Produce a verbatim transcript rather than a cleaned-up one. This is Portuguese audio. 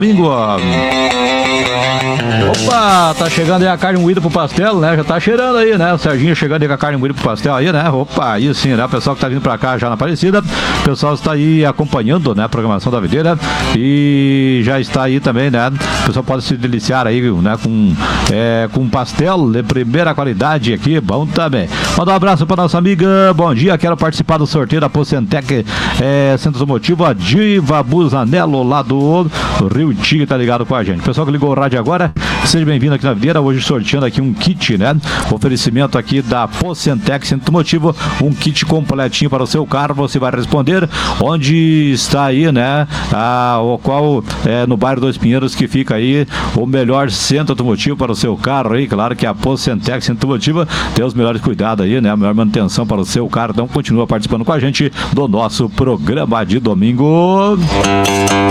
Domingo. Opa, tá chegando aí a carne moída pro pastel, né? Já tá cheirando aí, né? O Serginho chegando aí com a carne moída pro pastel aí, né? Opa, aí sim, né? O pessoal que tá vindo pra cá já na Aparecida, o pessoal está aí acompanhando, né? A programação da videira e já está aí também, né? O pessoal pode se deliciar aí, né? Com, é, com pastel de primeira qualidade aqui, bom também. Manda um abraço pra nossa amiga, bom dia, quero participar do sorteio da Pocentec é, Centro Automotivo, a Diva Busanello lá do Rio Tigre, tá ligado com a gente. O pessoal que ligou o rádio agora, seja bem-vindo aqui na videira, hoje sorteando aqui um kit, né? Oferecimento aqui da Pocentec Centro Automotivo, um kit completinho para o seu carro, você vai responder onde está aí, né? Ah, o qual é no bairro Dois Pinheiros que fica aí o melhor centro automotivo para o seu carro aí, claro que a Pocentec Centro Automotivo tem os melhores cuidados aí, né? A melhor manutenção para o seu carro, então continua participando com a gente do nosso programa de domingo.